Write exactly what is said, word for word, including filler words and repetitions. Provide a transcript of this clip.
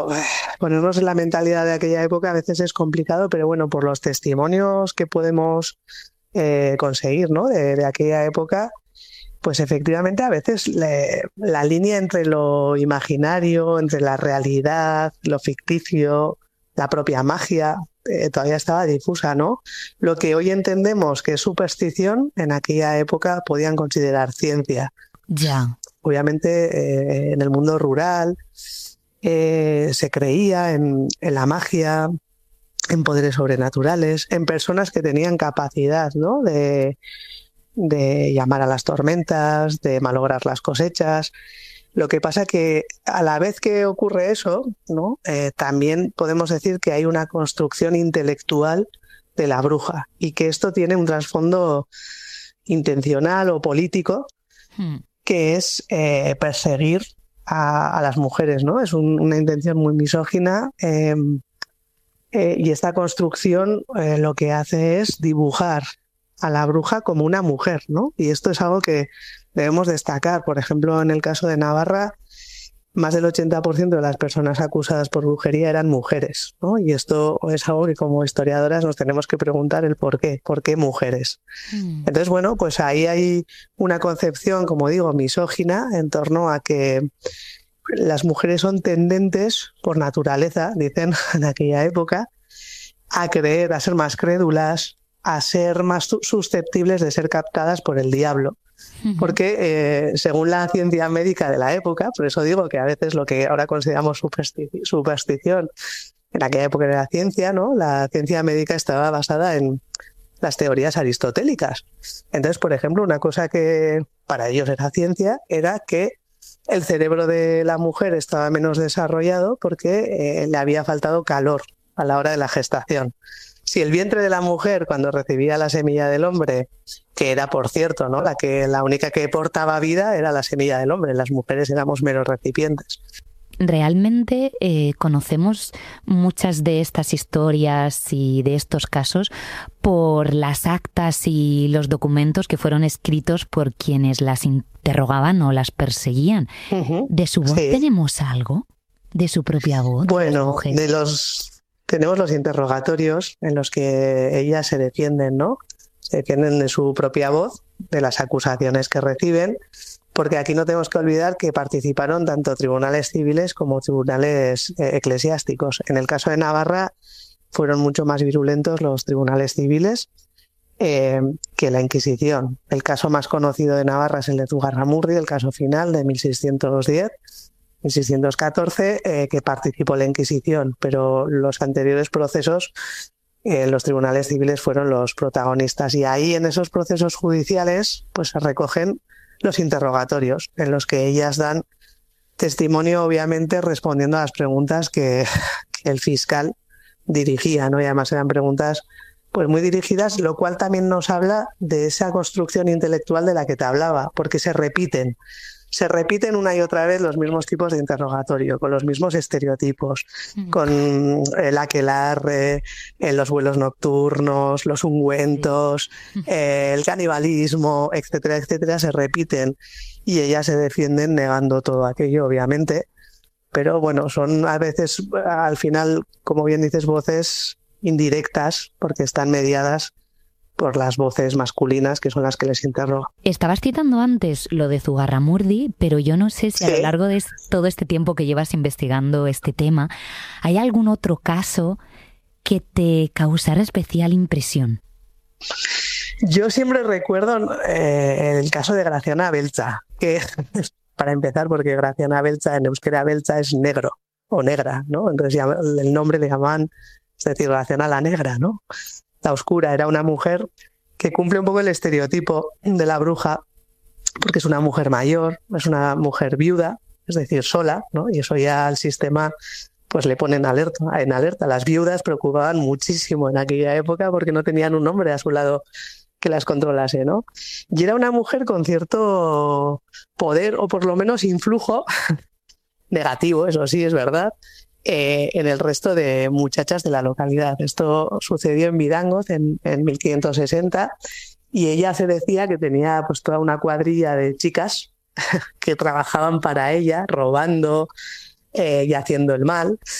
Ponernos en la mentalidad de aquella época a veces es complicado, pero bueno, por los testimonios que podemos eh, conseguir, ¿no? de, de aquella época, pues efectivamente a veces le, la línea entre lo imaginario, entre la realidad, lo ficticio, la propia magia, eh, todavía estaba difusa, ¿no? Lo que hoy entendemos que es superstición, en aquella época podían considerar ciencia. Ya. Obviamente eh, en el mundo rural eh, se creía en, en la magia, en poderes sobrenaturales, en personas que tenían capacidad, ¿no? de de llamar a las tormentas, de malograr las cosechas. Lo que pasa que a la vez que ocurre eso, ¿no? Eh, también podemos decir que hay una construcción intelectual de la bruja y que esto tiene un trasfondo intencional o político, hmm. que es eh, perseguir a, a las mujeres, ¿no? Es un, una intención muy misógina eh, eh, y esta construcción eh, lo que hace es dibujar a la bruja como una mujer, ¿no? Y esto es algo que debemos destacar. Por ejemplo, en el caso de Navarra, más del ochenta por ciento de las personas acusadas por brujería eran mujeres, ¿no? Y esto es algo que como historiadoras nos tenemos que preguntar el por qué, ¿por qué mujeres? Mm. Entonces, bueno, pues ahí hay una concepción, como digo, misógina en torno a que las mujeres son tendentes por naturaleza, dicen en aquella época, a creer, a ser más crédulas, a ser más susceptibles de ser captadas por el diablo. Porque eh, según la ciencia médica de la época, por eso digo que a veces lo que ahora consideramos superstici- superstición, en aquella época era la ciencia, ¿no? La ciencia médica estaba basada en las teorías aristotélicas. Entonces, por ejemplo, una cosa que para ellos era ciencia era que el cerebro de la mujer estaba menos desarrollado porque eh, le había faltado calor a la hora de la gestación. Si el vientre de la mujer, cuando recibía la semilla del hombre, que era, por cierto, ¿no? la que la única que portaba vida era la semilla del hombre, las mujeres éramos meros recipientes. Realmente eh, conocemos muchas de estas historias y de estos casos por las actas y los documentos que fueron escritos por quienes las interrogaban o las perseguían. Uh-huh. ¿De su voz sí. tenemos algo? ¿De su propia voz? Bueno, de los... Tenemos los interrogatorios en los que ellas se defienden, ¿no? Se defienden de su propia voz, de las acusaciones que reciben, porque aquí no tenemos que olvidar que participaron tanto tribunales civiles como tribunales eh, eclesiásticos. En el caso de Navarra fueron mucho más virulentos los tribunales civiles eh, que la Inquisición. El caso más conocido de Navarra es el de Zugarramurdi, el caso final de mil seiscientos diez. mil seiscientos catorce, eh, que participó la Inquisición, pero los anteriores procesos, eh, los tribunales civiles fueron los protagonistas. Y ahí, en esos procesos judiciales, pues se recogen los interrogatorios, en los que ellas dan testimonio, obviamente, respondiendo a las preguntas que, que el fiscal dirigía, ¿no? Y además eran preguntas pues muy dirigidas, lo cual también nos habla de esa construcción intelectual de la que te hablaba, porque se repiten. Se repiten una y otra vez los mismos tipos de interrogatorio, con los mismos estereotipos, mm. con el aquelarre, eh, los vuelos nocturnos, los ungüentos, eh, el canibalismo, etcétera, etcétera, se repiten y ellas se defienden negando todo aquello, obviamente. Pero bueno, son a veces, al final, como bien dices, voces indirectas, porque están mediadas por las voces masculinas, que son las que les interrogan. Estabas citando antes lo de Zugarramurdi, pero yo no sé si sí. a lo largo de todo este tiempo que llevas investigando este tema, ¿hay algún otro caso que te causara especial impresión? Yo siempre recuerdo eh, el caso de Graciana Beltza, que para empezar, porque Graciana Beltza en euskera Beltza es negro o negra, ¿no? Entonces el nombre le llamaban, es decir, Graciana la negra, ¿no? La oscura, era una mujer que cumple un poco el estereotipo de la bruja, porque es una mujer mayor, es una mujer viuda, es decir, sola, ¿no? Y eso ya al sistema pues le pone en alerta, en alerta. Las viudas preocupaban muchísimo en aquella época porque no tenían un hombre a su lado que las controlase, ¿no? Y era una mujer con cierto poder, o por lo menos influjo, negativo, eso sí, es verdad, Eh, en el resto de muchachas de la localidad. Esto sucedió en Vidangoz en, en mil quinientos sesenta y ella se decía que tenía pues toda una cuadrilla de chicas que trabajaban para ella, robando, eh, y haciendo el mal.